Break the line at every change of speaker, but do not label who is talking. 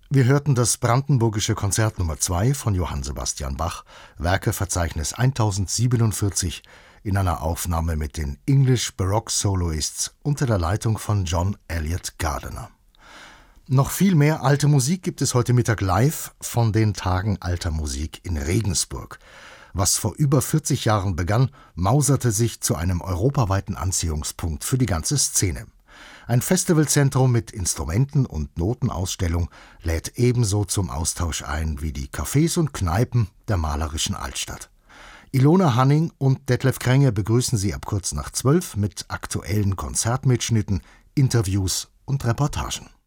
Wir hörten das Brandenburgische Konzert Nummer 2 von Johann Sebastian Bach, Werkeverzeichnis 1047, in einer Aufnahme mit den English Baroque Soloists unter der Leitung von John Elliott Gardiner. Noch viel mehr alte Musik gibt es heute Mittag live von den Tagen alter Musik in Regensburg. Was vor über 40 Jahren begann, mauserte sich zu einem europaweiten Anziehungspunkt für die ganze Szene. Ein Festivalzentrum mit Instrumenten- und Notenausstellung lädt ebenso zum Austausch ein wie die Cafés und Kneipen der malerischen Altstadt. Ilona Hanning und Detlef Krenge begrüßen Sie ab kurz nach 12 mit aktuellen Konzertmitschnitten, Interviews und Reportagen.